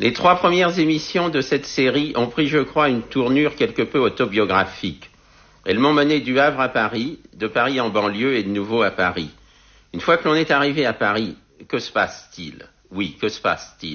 Les 3 premières émissions de cette série ont pris, je crois, une tournure quelque peu autobiographique. Elles m'ont mené du Havre à Paris, de Paris en banlieue et de nouveau à Paris. Une fois que l'on est arrivé à Paris, que se passe-t-il ? Oui, que se passe-t-il ?